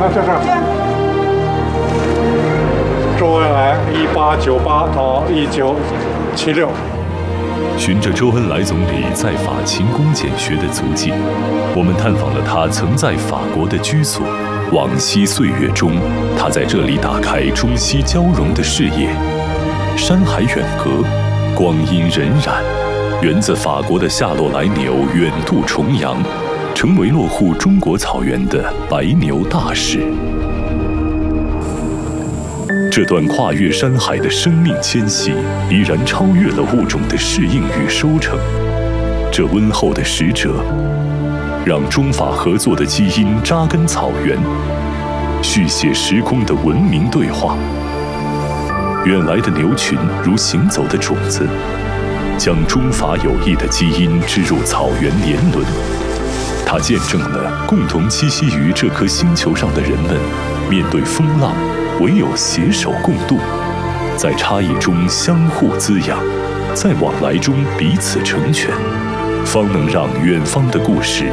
在这儿。周恩来1898到1976。 循着周恩来总理在法勤工俭学的足迹，我们探访了他曾在法国的居所。往昔岁月中，他在这里打开中西交融的视野。山海远隔，光阴荏苒，源自法国的夏洛来牛远渡重洋，成为落户中国草原的白牛大使。这段跨越山海的生命迁徙，已然超越了物种的适应与收成。这温厚的使者，让中法合作的基因扎根草原，续写时空的文明对话。远来的牛群如行走的种子，将中法友谊的基因植入草原年轮。它见证了共同栖息于这颗星球上的人们，面对风浪，唯有携手共度，在差异中相互滋养，在往来中彼此成全，方能让远方的故事